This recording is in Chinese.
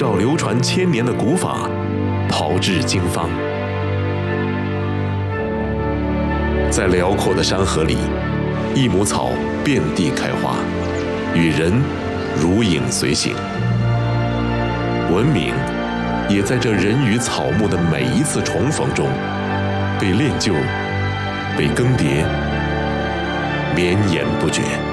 照流传千年的古法，炮制经方。在辽阔的山河里，益母草遍地开花，与人如影随形。文明也在这人与草木的每一次重逢中，被练就，被更迭，绵延不绝。